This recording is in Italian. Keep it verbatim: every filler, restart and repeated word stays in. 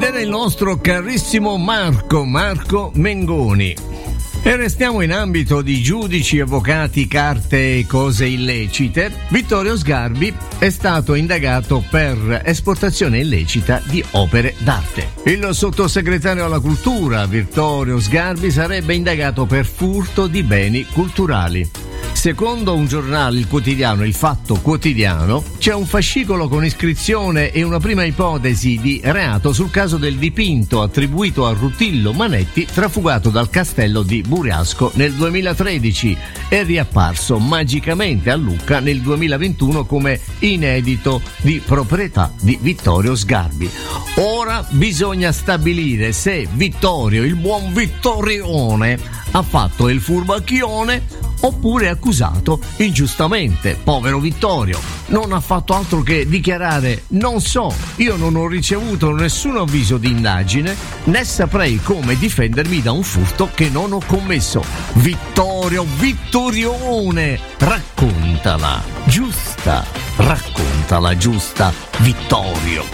era il nostro carissimo Marco, Marco Mengoni. E restiamo in ambito di giudici, avvocati, carte e cose illecite. Vittorio Sgarbi è stato indagato per esportazione illecita di opere d'arte. Il sottosegretario alla cultura, Vittorio Sgarbi, sarebbe indagato per furto di beni culturali. Secondo un giornale, il quotidiano Il Fatto Quotidiano, c'è un fascicolo con iscrizione e una prima ipotesi di reato sul caso del dipinto attribuito a Rutillo Manetti, trafugato dal castello di Buriasco nel duemilatredici e riapparso magicamente a Lucca nel duemilaventuno come inedito di proprietà di Vittorio Sgarbi. Ora bisogna stabilire se Vittorio, il buon Vittorione, ha fatto il furbacchione oppure accusato ingiustamente. Povero Vittorio, non ha fatto altro che dichiarare: non so, io non ho ricevuto nessun avviso di indagine, né saprei come difendermi da un furto che non ho commesso. Vittorio, Vittorione, raccontala giusta, raccontala giusta, Vittorio.